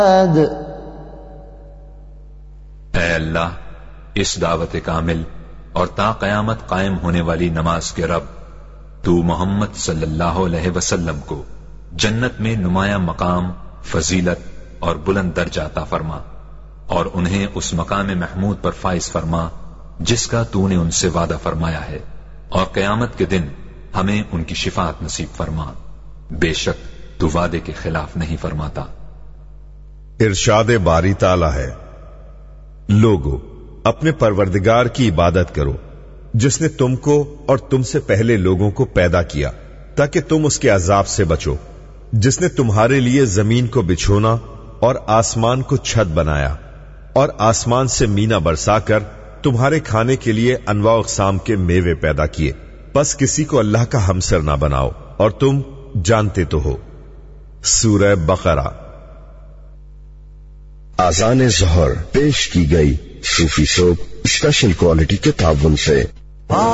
اے اللہ، اس دعوت کامل اور تا قیامت قائم ہونے والی نماز کے رب، تو محمد صلی اللہ علیہ وسلم کو جنت میں نمایاں مقام، فضیلت اور بلند درجہ عطا فرما، اور انہیں اس مقام محمود پر فائز فرما جس کا تو نے ان سے وعدہ فرمایا ہے، اور قیامت کے دن ہمیں ان کی شفاعت نصیب فرما، بے شک تو وعدے کے خلاف نہیں فرماتا۔ ارشاد باری تعالی ہے، لوگو اپنے پروردگار کی عبادت کرو جس نے تم کو اور تم سے پہلے لوگوں کو پیدا کیا تاکہ تم اس کے عذاب سے بچو، جس نے تمہارے لیے زمین کو بچھونا اور آسمان کو چھت بنایا، اور آسمان سے مینا برسا کر تمہارے کھانے کے لیے انواع اقسام کے میوے پیدا کیے، بس کسی کو اللہ کا ہمسر نہ بناؤ، اور تم جانتے تو ہو۔ سورہ بقرہ۔ آذان ظہر پیش کی گئی صوفی صوب اسپیشل کوالٹی کے تعاون سے۔